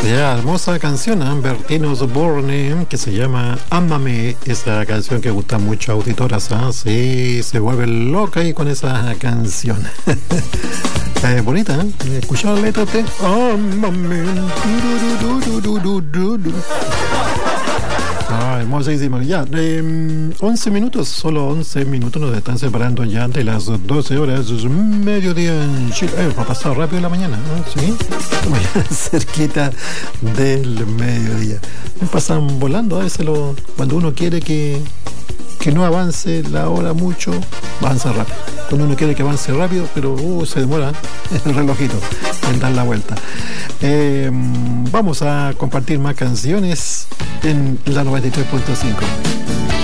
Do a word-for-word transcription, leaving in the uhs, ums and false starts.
Ya, hermosa canción, ¿eh? Bertino Osborne, que se llama Ámame, esa canción que gusta mucho a auditoras, ¿eh? Sí, se vuelve loca ahí con esa canción. eh, bonita, ¿eh? Escuchar la letra de Ámame. Ah, hermosísimo. Ya, eh, once minutos, solo once minutos nos están separando ya de las doce horas, mediodía en Chile. Eh, ha pasado rápido la mañana, ¿no? Sí, mañana cerquita del mediodía. Me pasan volando a veces lo, cuando uno quiere que, que no avance la hora mucho, avanza rápido. Cuando uno quiere que avance rápido, pero uh, se demora el relojito en dar la vuelta. Eh, vamos a compartir más canciones en la noventa y tres punto cinco.